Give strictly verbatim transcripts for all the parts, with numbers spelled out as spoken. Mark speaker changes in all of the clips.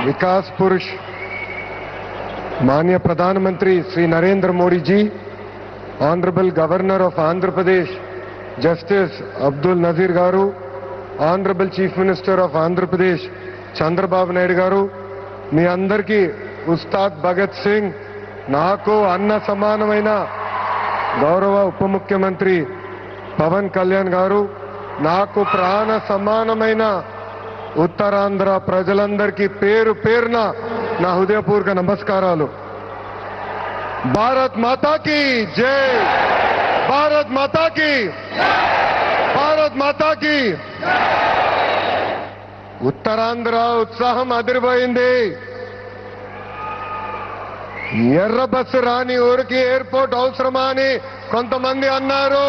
Speaker 1: विकास पुरुष माननीय प्रधानमंत्री Shri Narendra Modi ji, honourable governor of Andhra Pradesh justice Abdul Nazeer garu, honourable chief minister of Andhra Pradesh Chandrababu Naidu गारू, మీ అందరికీ ఉస్తాద్ భగత్ సింగ్, నాకు అన్న సమానమైన గౌరవ ఉప ముఖ్యమంత్రి పవన్ కళ్యాణ్ గారు, నాకు ప్రాణ సమానమైన ఉత్తరాంధ్ర ప్రజలందరికీ పేరు పేరున నా హృదయపూర్వక నమస్కారాలు. భారత్ మాతాకి జై, భారత్ మాతాకి, భారత్ మాతాకి. ఉత్తరాంధ్ర ఉత్సాహం అదిరిపోయింది. ఎర్ర బస్సు రాని ఊరికి ఎయిర్పోర్ట్ అవసరమా అని కొంతమంది అన్నారు.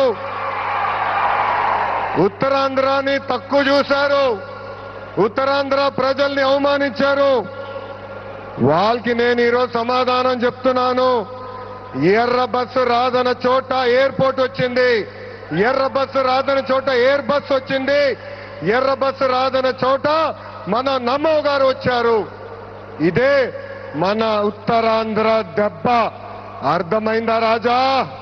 Speaker 1: ఉత్తరాంధ్రాని తక్కువ చూశారు, ఉత్తరాంధ్ర ప్రజల్ని అవమానించారు. వాళ్ళకి నేను ఈరోజు సమాధానం చెప్తున్నాను. ఎర్ర బస్సు రాదన్న చోట ఎయిర్పోర్ట్ వచ్చింది, ఎర్ర బస్సు రాదన్న చోట ఎయిర్ బస్ వచ్చింది, ఎర్ర బస్సు రాదన్న చోట మన నమో గారు వచ్చారు. ఇదే మన ఉత్తరాంధ్ర దెబ్బ. అర్థమైందా రాజా?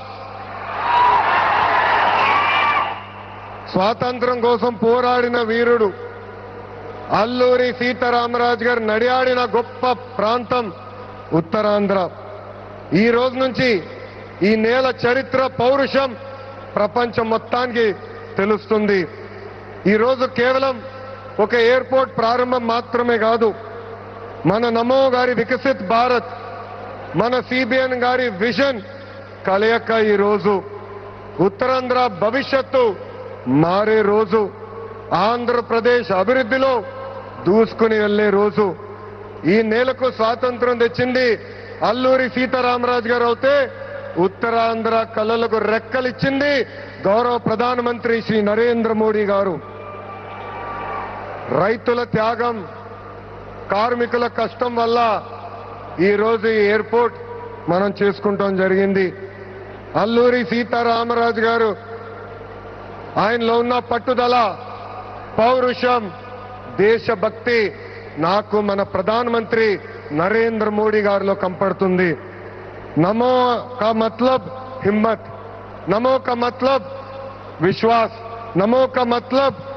Speaker 1: స్వాతంత్రం కోసం పోరాడిన వీరుడు అల్లూరి సీతారామరాజు గారు నడియాడిన గొప్ప ప్రాంతం ఉత్తరాంధ్ర. ఈ రోజు నుంచి ఈ నేల చరిత్ర, పౌరుషం ప్రపంచం మొత్తానికి తెలుస్తుంది. ఈరోజు కేవలం ఒక ఎయిర్పోర్ట్ ప్రారంభం మాత్రమే కాదు, మన నమో గారి వికసిత్ భారత్, మన సిబిఎన్ గారి విజన్ కలయిక ఈరోజు ఉత్తరాంధ్ర భవిష్యత్తు మారే రోజు, ఆంధ్రప్రదేశ్ అభివృద్ధిలో దూసుకుని వెళ్లే రోజు. ఈ నేలకు స్వాతంత్రం తెచ్చింది అల్లూరి సీతారామరాజు గారు అయితే, ఉత్తరాంధ్ర కళలకు రెక్కలిచ్చింది గౌరవ ప్రధానమంత్రి శ్రీ నరేంద్ర మోడీ గారు. రైతుల త్యాగం, కార్మికుల కష్టం వల్ల ఈరోజు ఈ ఎయిర్పోర్ట్ మనం చేసుకుంటాం జరిగింది. అల్లూరి సీతారామరాజు గారు ఆయనలో ఉన్న పట్టుదల, పౌరుషం, దేశభక్తి నాకు మన ప్రధానమంత్రి నరేంద్ర మోడీ గారిలో కంపడుతుంది. నమో కా మతలబ్ హిమ్మత్, నమో కా మతలబ్ విశ్వాస్, నమో కా మతలబ్